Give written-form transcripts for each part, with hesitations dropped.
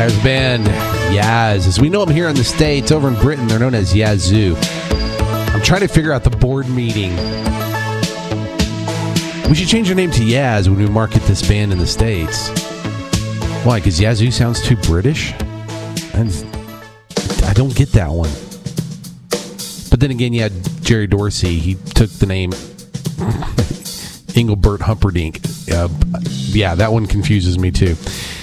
There's the band Yaz. As we know them here in the States, over in Britain, they're known as Yazoo. I'm trying to figure out the board meeting. We should change our name to Yaz when we market this band in the States. Why? Because Yazoo sounds too British? I don't get that one. But then again, you had Jerry Dorsey. He took the name Engelbert Humperdinck. Yeah, that one confuses me too.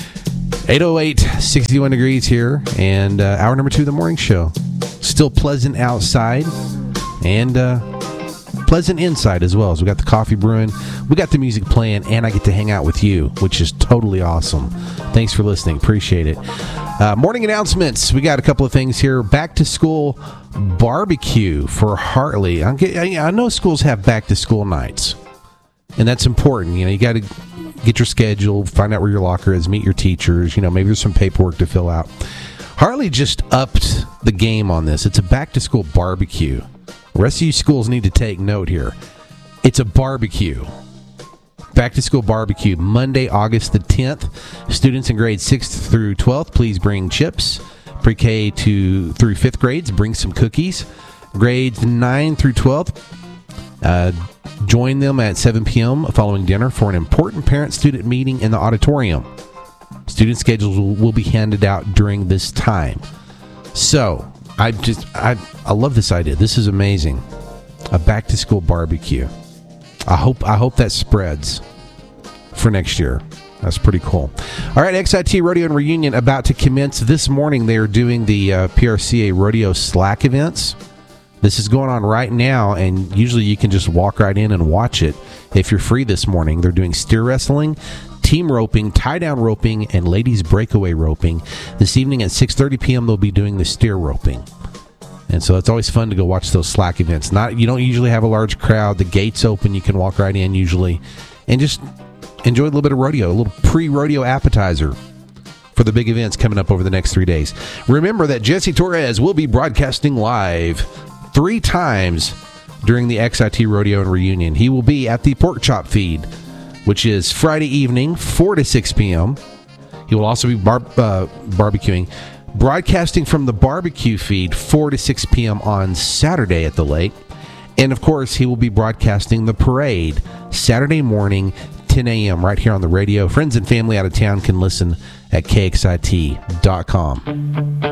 8:08, 61 degrees here, and hour number 2 of the morning show. Still pleasant outside, and pleasant inside as well. As we got the coffee brewing, we got the music playing, and I get to hang out with you, which is totally awesome. Thanks for listening. Appreciate it. Morning announcements. We got a couple of things here. Back to school barbecue for Hartley. I know schools have back to school nights, and that's important. You know, you got to get your schedule, find out where your locker is, meet your teachers. You know, maybe there's some paperwork to fill out. Hartley just upped the game on this. It's a back to school barbecue. The rest of you schools need to take note here. It's a barbecue. Back to school barbecue, Monday, August the 10th. Students in grades 6th through 12th, please bring chips. Pre-K through 5th grades, bring some cookies. Grades 9 through 12th, join them at 7 p.m. following dinner for an important parent-student meeting in the auditorium. Student schedules will be handed out during this time. So, I love this idea. This is amazing. A back-to-school barbecue. I hope that spreads for next year. That's pretty cool. All right, XIT Rodeo and Reunion about to commence this morning. They are doing the PRCA Rodeo Slack events. This is going on right now, and usually you can just walk right in and watch it if you're free this morning. They're doing steer wrestling, team roping, tie-down roping, and ladies breakaway roping. This evening at 6:30 p.m., they'll be doing the steer roping. And so it's always fun to go watch those Slack events. You don't usually have a large crowd. The gate's open. You can walk right in usually and just enjoy a little bit of rodeo, a little pre-rodeo appetizer for the big events coming up over the next 3 days. Remember that Jesse Torres will be broadcasting live 3 times during the XIT Rodeo and Reunion. He will be at the Pork Chop Feed, which is Friday evening, 4 to 6 p.m. He will also be barbecuing. Broadcasting from the barbecue feed 4 to 6 p.m. on Saturday at the lake. And, of course, he will be broadcasting the parade Saturday morning, 10 a.m. right here on the radio. Friends and family out of town can listen at KXIT.com.